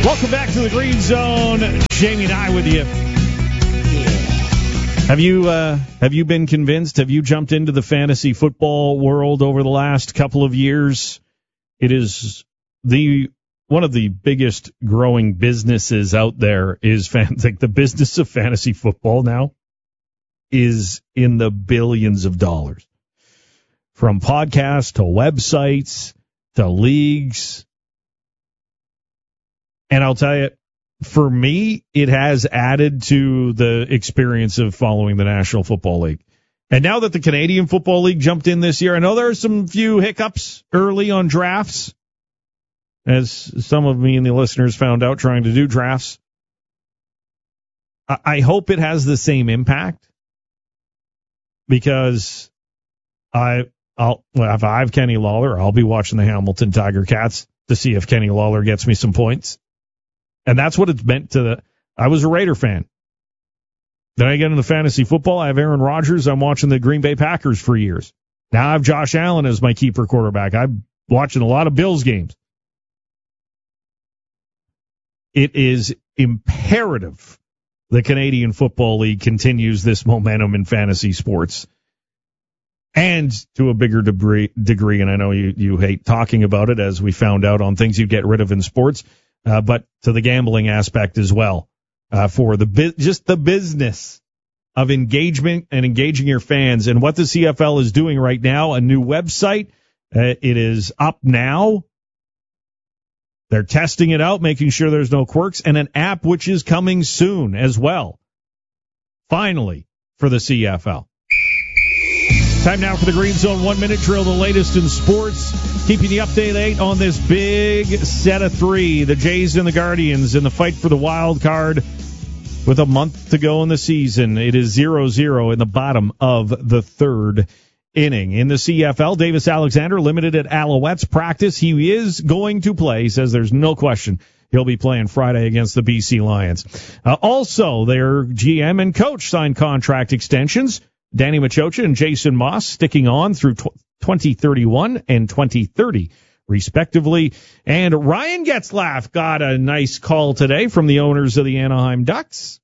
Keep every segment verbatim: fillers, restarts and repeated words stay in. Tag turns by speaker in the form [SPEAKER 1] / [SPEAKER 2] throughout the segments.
[SPEAKER 1] Welcome back to the Green Zone. Jamie and I with you. Have you uh, have you been convinced? Have you jumped into the fantasy football world over the last couple of years? It is the one of the biggest growing businesses out there. Is fan, like the business of fantasy football now is in the billions of dollars, from podcasts to websites to leagues. And I'll tell you, for me, it has added to the experience of following the National Football League. And now that the Canadian Football League jumped in this year, I know there are some few hiccups early on drafts, as some of me and the listeners found out trying to do drafts. I hope it has the same impact, because I, I'll, well, if I have Kenny Lawler, I'll be watching the Hamilton Tiger Cats to see if Kenny Lawler gets me some points. And that's what it's meant to the, I was a Raider fan. Then I get into fantasy football. I have Aaron Rodgers. I'm watching the Green Bay Packers for years. Now I have Josh Allen as my keeper quarterback. I'm watching a lot of Bills games. It is imperative the Canadian Football League continues this momentum in fantasy sports. And to a bigger degree, degree, and I know you, you hate talking about it, as we found out on things you get rid of in sports, uh, but to the gambling aspect as well, uh, for the bu- just the business of engagement and engaging your fans. And what the C F L is doing right now, a new website, uh, it is up now. They're testing it out, making sure there's no quirks, and an app which is coming soon as well. Finally, for the C F L. Time now for the Green Zone one-minute drill, the latest in sports. Keeping you up to date on this big set of three, the Jays and the Guardians in the fight for the wild card. With a month to go in the season, it is zero zero in the bottom of the third inning. In the C F L, Davis Alexander limited at Alouettes practice. He is going to play. He says there's no question he'll be playing Friday against the B C Lions. Uh, also, their G M and coach signed contract extensions. Danny Machocha and Jason Moss sticking on through twenty thirty-one and twenty thirty, respectively. And Ryan Getzlaf got a nice call today from the owners of the Anaheim Ducks.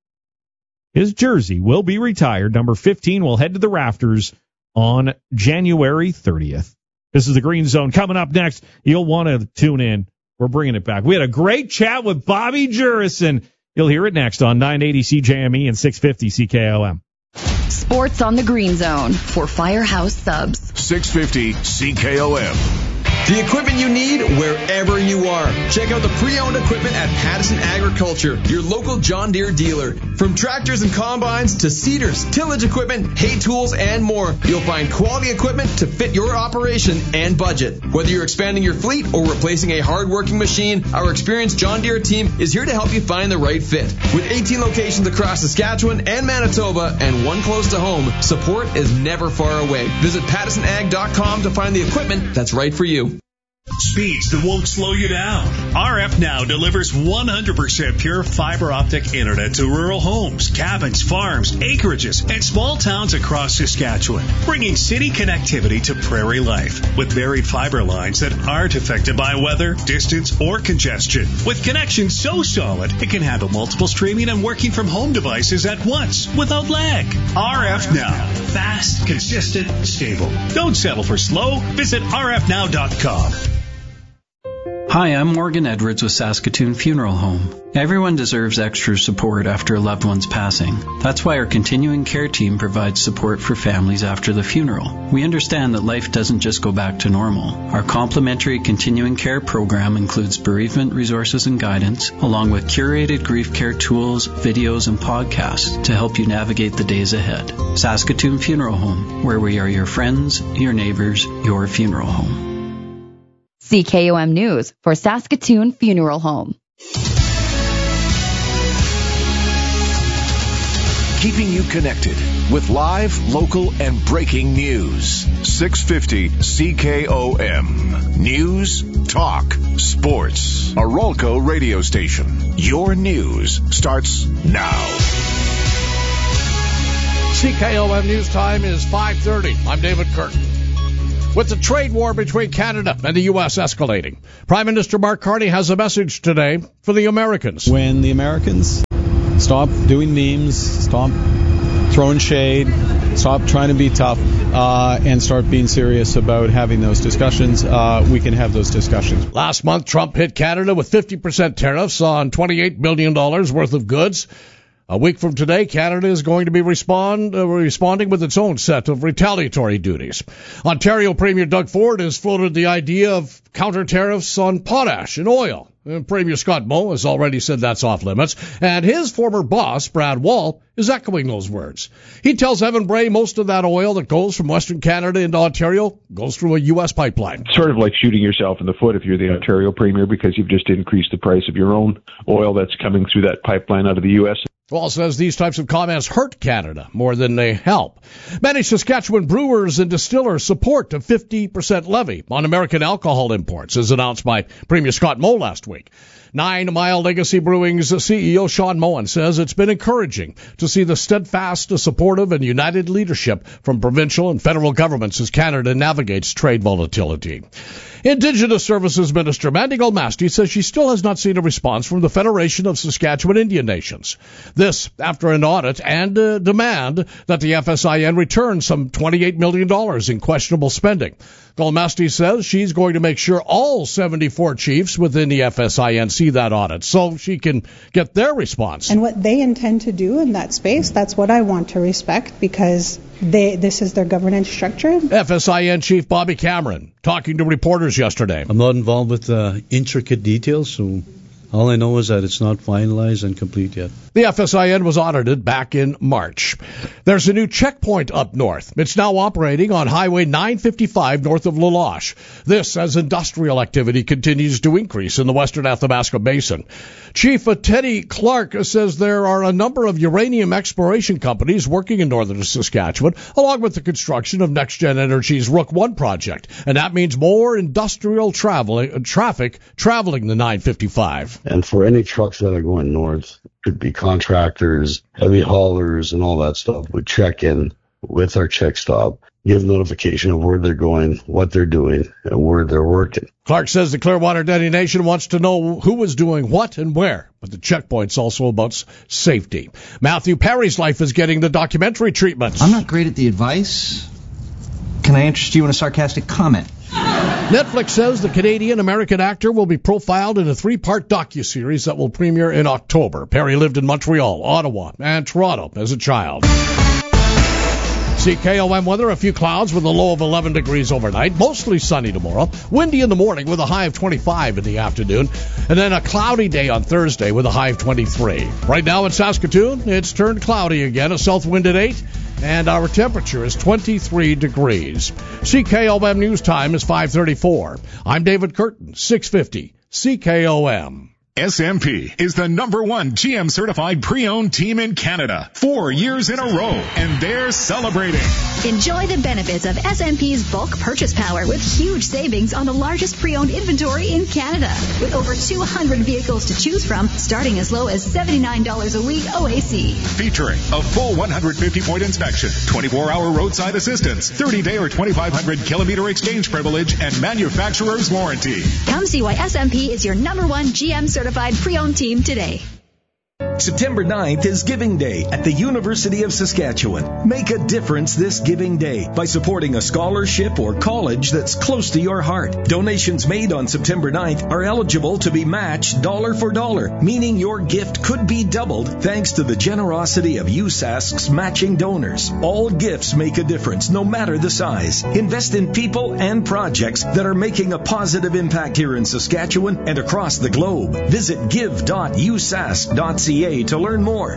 [SPEAKER 1] His jersey will be retired. Number fifteen will head to the rafters on January thirtieth. This is the Green Zone. Coming up next, you'll want to tune in. We're bringing it back. We had a great chat with Bobby Jurison. You'll hear it next on nine eighty C J M E and six fifty C K O M.
[SPEAKER 2] Sports on the Green Zone for Firehouse Subs.
[SPEAKER 3] six fifty C K O M.
[SPEAKER 4] The equipment you need wherever you are. Check out the pre-owned equipment at Pattison Agriculture, your local John Deere dealer. From tractors and combines to seeders, tillage equipment, hay tools, and more, you'll find quality equipment to fit your operation and budget. Whether you're expanding your fleet or replacing a hard-working machine, our experienced John Deere team is here to help you find the right fit. With eighteen locations across Saskatchewan and Manitoba and one close to home, support is never far away. Visit pattison ag dot com to find the equipment that's right for you.
[SPEAKER 5] Speeds that won't slow you down. R F Now delivers one hundred percent pure fiber optic internet to rural homes, cabins, farms, acreages, and small towns across Saskatchewan, bringing city connectivity to prairie life with varied fiber lines that aren't affected by weather, distance, or congestion. With connections so solid, it can handle multiple streaming and working from home devices at once without lag. R F Now. Fast, consistent, stable. Don't settle for slow. Visit R F now dot com.
[SPEAKER 6] Hi, I'm Morgan Edwards with Saskatoon Funeral Home. Everyone deserves extra support after a loved one's passing. That's why our continuing care team provides support for families after the funeral. We understand that life doesn't just go back to normal. Our complimentary continuing care program includes bereavement resources and guidance, along with curated grief care tools, videos, and podcasts to help you navigate the days ahead. Saskatoon Funeral Home, where we are your friends, your neighbors, your funeral home.
[SPEAKER 2] C K O M News for Saskatoon Funeral Home.
[SPEAKER 3] Keeping you connected with live, local, and breaking news. six fifty C K O M. News, talk, sports. A Rolco radio station. Your news starts now.
[SPEAKER 7] C K O M News time is five thirty. I'm David Curtin. With the trade war between Canada and the U S escalating, Prime Minister Mark Carney has a message today for the Americans.
[SPEAKER 8] When the Americans stop doing memes, stop throwing shade, stop trying to be tough, uh, and start being serious about having those discussions, uh, we can have those discussions.
[SPEAKER 7] Last month, Trump hit Canada with fifty percent tariffs on twenty-eight billion dollars worth of goods. A week from today, Canada is going to be respond, uh, responding with its own set of retaliatory duties. Ontario Premier Doug Ford has floated the idea of counter tariffs on potash and oil. And Premier Scott Moe has already said that's off limits, and his former boss, Brad Wall, is echoing those words. He tells Evan Bray most of that oil that goes from Western Canada into Ontario goes through a U S pipeline.
[SPEAKER 9] Sort of like shooting yourself in the foot if you're the Ontario Premier, because you've just increased the price of your own oil that's coming through that pipeline out of the U S
[SPEAKER 7] Wall says these types of comments hurt Canada more than they help. Many Saskatchewan brewers and distillers support a fifty percent levy on American alcohol imports, as announced by Premier Scott Moe last week. Nine Mile Legacy Brewing's C E O Sean Moen says it's been encouraging to see the steadfast, supportive, and united leadership from provincial and federal governments as Canada navigates trade volatility. Indigenous Services Minister Mandy Golmasti says she still has not seen a response from the Federation of Saskatchewan Indian Nations. This after an audit and a demand that the F S I N return some twenty-eight million dollars in questionable spending. Golmasti says she's going to make sure all seventy-four chiefs within the F S I N see that audit so she can get their response.
[SPEAKER 10] And what they intend to do in that space, that's what I want to respect, because they this is their governance structure.
[SPEAKER 7] F S I N Chief Bobby Cameron talking to reporters yesterday.
[SPEAKER 11] I'm not involved with uh, intricate details, so all I know is that it's not finalized and complete yet.
[SPEAKER 7] The F S I N was audited back in March. There's a new checkpoint up north. It's now operating on Highway nine fifty-five north of La Loche. This as industrial activity continues to increase in the western Athabasca Basin. Chief Teddy Clark says there are a number of uranium exploration companies working in northern Saskatchewan, along with the construction of NextGen Energy's Rook one project. And that means more industrial traveling, traffic traveling the nine fifty-five.
[SPEAKER 12] And for any trucks that are going north, could be contractors, heavy haulers, and all that stuff, would check in with our check stop, give notification of where they're going, what they're doing, and where they're working.
[SPEAKER 7] Clark says the Clearwater Dene Nation wants to know who is doing what and where, but the checkpoint's also about safety. Matthew Perry's life is getting the documentary treatment.
[SPEAKER 13] I'm not great at the advice. Can I interest you in a sarcastic comment?
[SPEAKER 7] Netflix says the Canadian-American actor will be profiled in a three-part docuseries that will premiere in October. Perry lived in Montreal, Ottawa, and Toronto as a child. C K O M weather, a few clouds with a low of eleven degrees overnight. Mostly sunny tomorrow. Windy in the morning with a high of twenty-five in the afternoon. And then a cloudy day on Thursday with a high of twenty-three. Right now in Saskatoon, it's turned cloudy again. A south wind at eight. And our temperature is twenty-three degrees. C K O M News Time is five thirty-four. I'm David Curtin, six fifty C K O M.
[SPEAKER 14] S M P is the number one G M certified pre-owned team in Canada, four years in a row, and they're celebrating.
[SPEAKER 15] Enjoy the benefits of S M P's bulk purchase power with huge savings on the largest pre-owned inventory in Canada. With over two hundred vehicles to choose from, starting as low as seventy-nine dollars a week O A C.
[SPEAKER 14] Featuring a full one hundred fifty point inspection, twenty-four hour roadside assistance, thirty day or twenty-five hundred kilometer exchange privilege, and manufacturer's warranty.
[SPEAKER 15] Come see why S M P is your number one G M certified pre-owned team today.
[SPEAKER 16] September ninth is Giving Day at the University of Saskatchewan. Make a difference this Giving Day by supporting a scholarship or college that's close to your heart. Donations made on September ninth are eligible to be matched dollar for dollar, meaning your gift could be doubled thanks to the generosity of U S A S C's matching donors. All gifts make a difference, no matter the size. Invest in people and projects that are making a positive impact here in Saskatchewan and across the globe. Visit give dot u s a s c dot c a to learn more.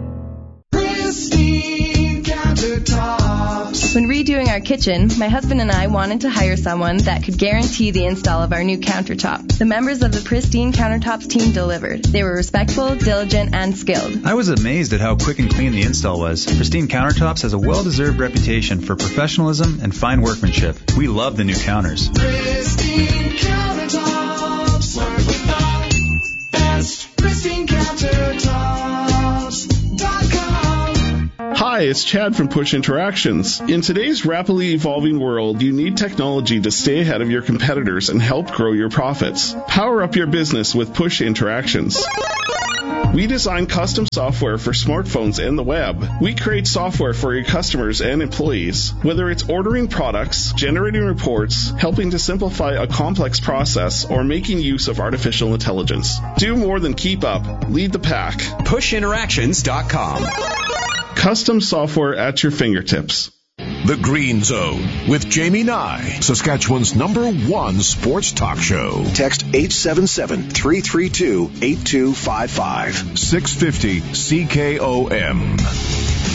[SPEAKER 17] Pristine Countertops. When redoing our kitchen, my husband and I wanted to hire someone that could guarantee the install of our new countertop. The members of the Pristine Countertops team delivered. They were respectful, diligent, and skilled.
[SPEAKER 18] I was amazed at how quick and clean the install was. Pristine Countertops has a well-deserved reputation for professionalism and fine workmanship. We love the new counters.
[SPEAKER 17] Pristine Countertops. Work with the best. Pristine Countertops dot com.
[SPEAKER 19] Hi, Hi, it's Chad from Push Interactions. In today's rapidly evolving world, you need technology to stay ahead of your competitors and help grow your profits. Power up your business with Push Interactions. We design custom software for smartphones and the web. We create software for your customers and employees. Whether it's ordering products, generating reports, helping to simplify a complex process, or making use of artificial intelligence. Do more than keep up. Lead the pack.
[SPEAKER 20] push interactions dot com.
[SPEAKER 19] Custom software at your fingertips.
[SPEAKER 3] The Green Zone with Jamie Nye, Saskatchewan's number one sports talk show.
[SPEAKER 21] Text eight seven seven, three three two, eight two five five.
[SPEAKER 3] six fifty C K O M.